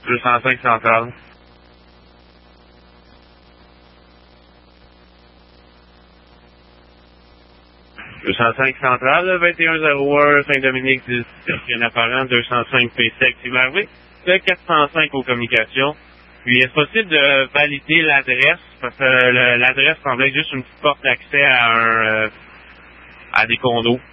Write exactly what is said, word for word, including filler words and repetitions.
deux cent cinq centrale. deux cent cinq centrale, vingt et un zéro un Saint-Dominique, dix-sept, rien apparent, deux cent cinq P C activé. Le quatre cent cinq aux communications. Puis, est-ce possible de valider l'adresse? Parce que l'adresse semblait être juste une petite porte d'accès à un, euh, à des condos.